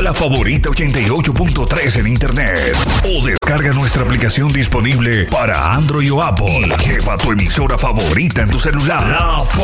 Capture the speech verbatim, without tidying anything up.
Sigue La Favorita ochenta y ocho punto tres en internet o descarga nuestra aplicación disponible para Android o Apple. Y lleva tu emisora favorita en tu celular. La